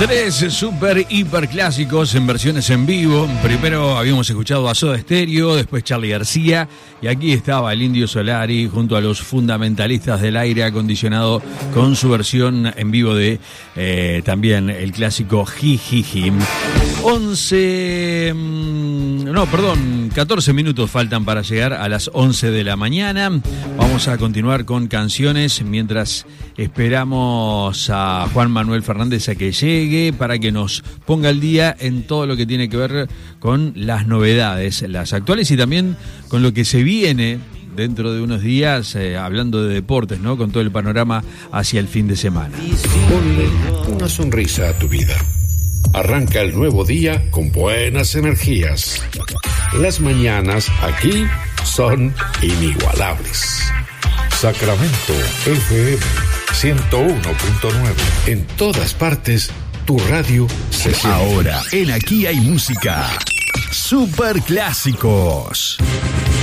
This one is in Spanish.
Tres super hiper clásicos en versiones en vivo. Primero habíamos escuchado a Soda Stereo, después Charly García, y aquí estaba el Indio Solari junto a los fundamentalistas del aire acondicionado con su versión en vivo de también el clásico Jijiji. 14 minutos faltan para llegar a las 11 de la mañana. Vamos a continuar con canciones mientras esperamos a Juan Manuel Fernández a que llegue para que nos ponga al día en todo lo que tiene que ver con las novedades, las actuales y también con lo que se viene dentro de unos días, hablando de deportes, ¿no? Con todo el panorama hacia el fin de semana. Ponle una sonrisa a tu vida. Arranca el nuevo día con buenas energías. Las mañanas aquí son inigualables. Sacramento FM 101.9. En todas partes, tu radio se siente. Ahora, en Aquí hay música. Super clásicos.